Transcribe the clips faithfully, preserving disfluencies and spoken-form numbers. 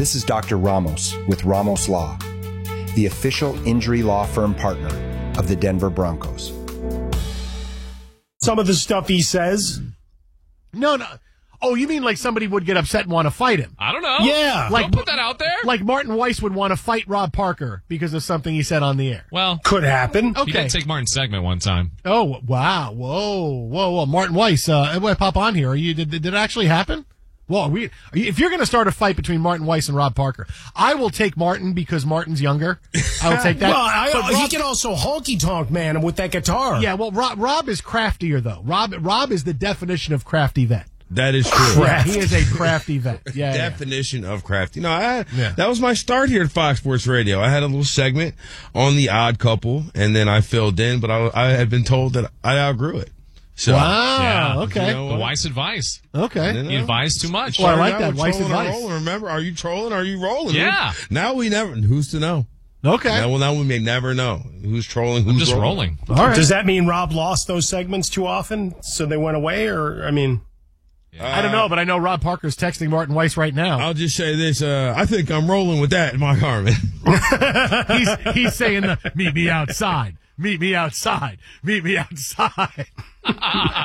This is Doctor Ramos with Ramos Law, the official injury law firm partner of the Denver Broncos. Some of the stuff he says. No, no. Oh, you mean like somebody would get upset and want to fight him? I don't know. Yeah. Like, Don't put that out there. Like Martin Weiss would want to fight Rob Parker because of something he said on the air. Well, could happen. Okay. He did take Martin's segment one time. Oh, wow. Whoa, whoa, whoa. Martin Weiss, uh, I pop on here. Are you, did, did it actually happen? Well, are we, are you, if you're going to start a fight between Martin Weiss and Rob Parker, I will take Martin because Martin's younger. I will take that. Well, I, But he Rob- can also honky tonk man with that guitar. Yeah, well, Rob, Rob is craftier, though. Rob, Rob is the definition of crafty vet. That is true. Yeah, he is a crafty vet. Yeah, yeah. Definition of crafty. No, I, Yeah. that was my start here at Fox Sports Radio. I had a little segment on the Odd Couple, and then I filled in, but I, I had been told that I outgrew it. So, Wow. Yeah. Okay. You know The what? Weiss advice. Okay. You know? He advised too much. Well, I like Now that. we're Weiss trolling or advice. rolling. Remember, are you trolling? Or are you rolling? Yeah. Now we never. Who's to know? Okay. Now, well, now we may never know who's trolling. Who's I'm just rolling. All right. Does that mean Rob lost those segments too often, so they went away? Or, I mean... I don't know, but I know Rob Parker's texting Martin Weiss right now. I'll just say this. Uh, I think I'm rolling with that, Mark Harmon. he's he's saying, the, "Meet me outside. Meet me outside. Meet me outside." All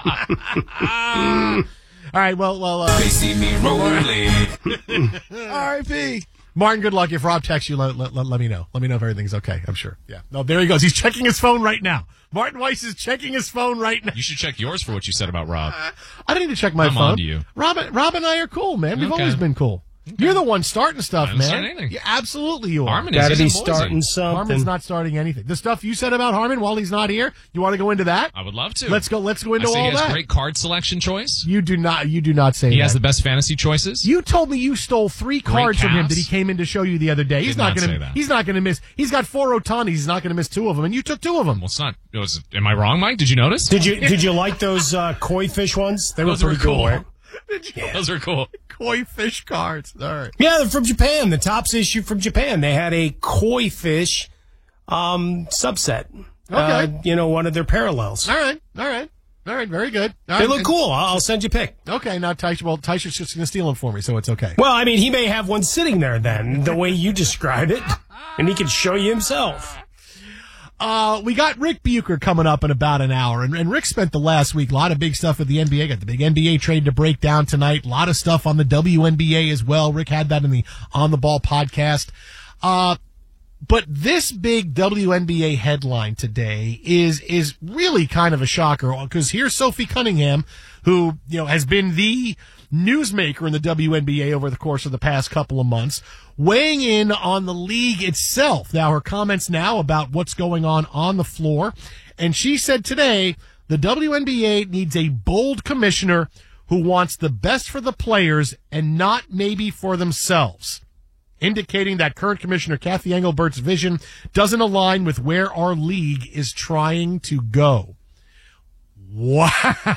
right. Well, well. Uh, They see me rolling. R I P Martin, good luck. If Rob texts you, let, let, let, let me know. Let me know if everything's okay. I'm sure. Yeah. No, there he goes. He's checking his phone right now. Martin Weiss is checking his phone right now. You should check yours for what you said about Rob. I don't need to check my I'm phone. on to you. Rob, Rob and I are cool, man. We've Okay. always been cool. You're the one starting stuff, I didn't man. start anything. Yeah, absolutely you are. Harmon is. Gotta He's be in Boise. starting something. Harmon's not starting anything. The stuff you said about Harmon while he's not here, you want to go into that? I would love to. Let's go. Let's go into I say all he has that. great card selection choice. You do not. You do not say He that. has the best fantasy choices. You told me you stole three cards from him caps. that he came in to show you the other day. He's Did not not going say to. that. He's not going to miss. He's got four Otanis. He's not going to miss two of them, and you took two of them. Well, it's not. It was. Am I wrong, Mike? Did you notice? Did you did you like those uh, koi fish ones? They Those were were pretty cool. cool. Right? Those are cool. Koi fish cards. All right. Yeah, they're from Japan. The Topps issue from Japan. They had a koi fish um, subset. Okay. Uh, you know, one of their parallels. All right. All right. All right. Very good. All They right. look And- cool. I'll I'll send you a pic. Okay. Now, Tysh, well, Tysher's just going to steal them for me, so it's okay. Well, I mean, he may have one sitting there then, the way you describe it, and he can show you himself. Uh, we got Rick Bucher coming up in about an hour, and, and Rick spent the last week, a lot of big stuff with the N B A, got the big N B A trade to break down tonight, a lot of stuff on the W N B A as well. Rick had that in the On the Ball podcast. Uh, but this big W N B A headline today is, is really kind of a shocker, because here's Sophie Cunningham, who, you know, has been the newsmaker in the W N B A over the course of the past couple of months, weighing in on the league itself. Now, her comments now about what's going on on the floor. And she said today, the W N B A needs a bold commissioner who wants the best for the players and not maybe for themselves, indicating that current commissioner Kathy Engelbert's vision doesn't align with where our league is trying to go. Wow.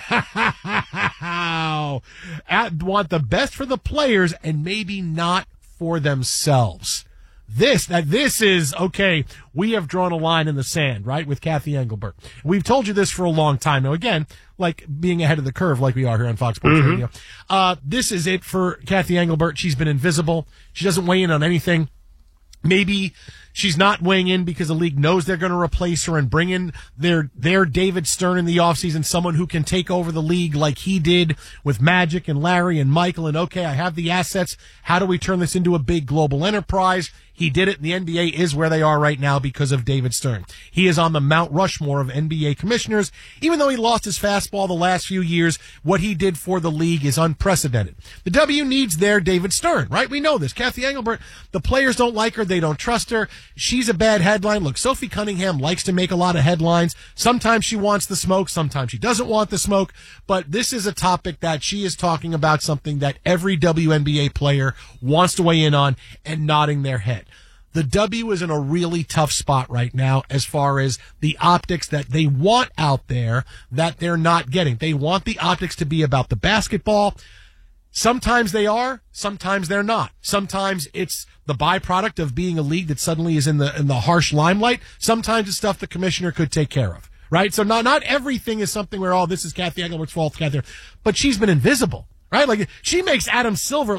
At, want the best for the players and maybe not for themselves. This, that this is, okay, we have drawn a line in the sand, right, with Kathy Engelbert. We've told you this for a long time. Now, again, like being ahead of the curve like we are here on Fox Sports Mm-hmm. Radio. Uh, this is it for Kathy Engelbert. She's been invisible. She doesn't weigh in on anything. Maybe she's not weighing in because the league knows they're going to replace her and bring in their their David Stern in the offseason, someone who can take over the league like he did with Magic and Larry and Michael. And, okay, I have the assets. How do we turn this into a big global enterprise? He did it, and the N B A is where they are right now because of David Stern. He is on the Mount Rushmore of N B A commissioners. Even though he lost his fastball the last few years, what he did for the league is unprecedented. The W needs their David Stern, right? We know this. Kathy Engelbert, the players don't like her. They don't trust her. She's a bad headline. Look, Sophie Cunningham likes to make a lot of headlines. Sometimes she wants the smoke. Sometimes she doesn't want the smoke. But this is a topic that she is talking about, something that every W N B A player wants to weigh in on and nodding their head. The W is in a really tough spot right now as far as the optics that they want out there that they're not getting. They want the optics to be about the basketball. Sometimes they are, sometimes they're not. Sometimes it's the byproduct of being a league that suddenly is in the in the harsh limelight. Sometimes it's stuff the commissioner could take care of, right? So not not everything is something where, oh, this is Kathy Engelbert's fault, Kathy, but she's been invisible, right? Like, she makes Adam Silver